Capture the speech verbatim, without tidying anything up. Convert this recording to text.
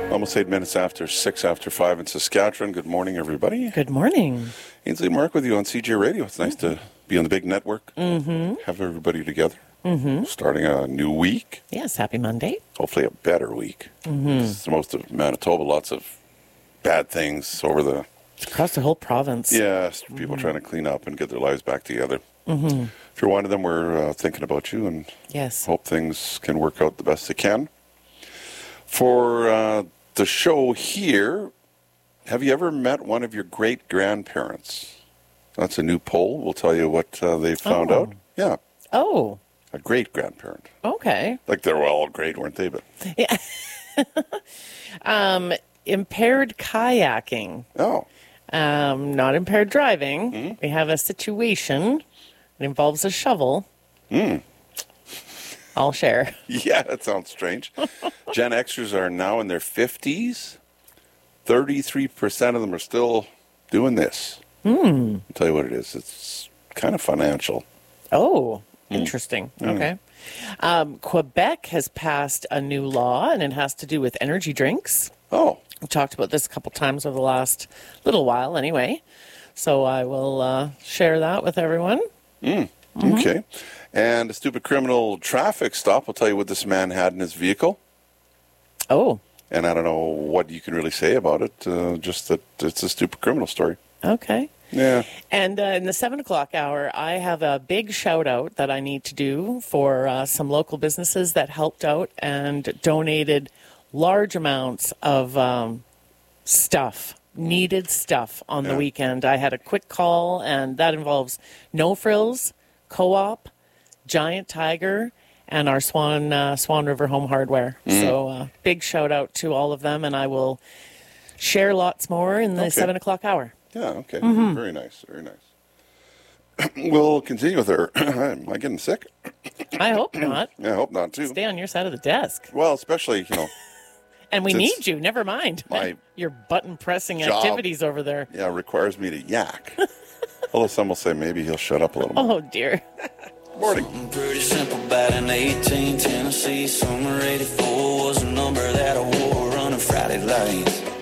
Almost eight minutes after six after five in Saskatchewan. Good morning, everybody. Good morning. Ainsley Mark with you on C J Radio. It's nice to be on the big network. Mm-hmm. Have everybody together. Mm-hmm. Starting a new week. Yes, happy Monday. Hopefully a better week. Mm-hmm. It's most of Manitoba. Lots of bad things over the... Across the whole province. Yes, people mm-hmm. trying to clean up and get their lives back together. Mm-hmm. If you're one of them, we're uh, thinking about you and yes. hope things can work out the best they can. For uh, the show here, have you ever met one of your great-grandparents? That's a new poll. We'll tell you what uh, they found oh. out. Yeah. Oh. A great-grandparent. Okay. Like they were all great, weren't they? But yeah. um, impaired kayaking. Oh. Um, not impaired driving. Mm-hmm. We have a situation. It involves a shovel. Mm. I'll share. Yeah, that sounds strange. Gen Xers are now in their fifties. thirty-three percent of them are still doing this. Hmm. I'll tell you what it is. It's kind of financial. Oh, interesting. Mm. Okay. Um, Quebec has passed a new law, and it has to do with energy drinks. Oh. We talked about this a couple times over the last little while anyway. So I will uh, share that with everyone. Mm. Mm-hmm. Okay. And a stupid criminal traffic stop. I'll tell you what this man had in his vehicle. Oh. And I don't know what you can really say about it. Uh, just that it's a stupid criminal story. Okay. Yeah. And uh, in the seven o'clock hour, I have a big shout out that I need to do for uh, some local businesses that helped out and donated large amounts of um, stuff, needed stuff on yeah. the weekend. I had a quick call, and that involves No Frills, Co-op, Giant Tiger, and our Swan uh, Swan River Home Hardware. Mm. So uh, big shout out to all of them, and I will share lots more in the okay. seven o'clock hour. Yeah, okay. Mm-hmm. Very nice, very nice. We'll continue with her. Am I getting sick? I hope not. Yeah, I hope not, too. Stay on your side of the desk. Well, especially, you know... and we need you, never mind. My your button-pressing job, activities over there. Yeah, requires me to yak. Although some will say maybe he'll shut up a little more. Oh, dear. Morning. Something pretty simple about an eighteen Tennessee summer eighty-four was a number that I wore running Friday nights.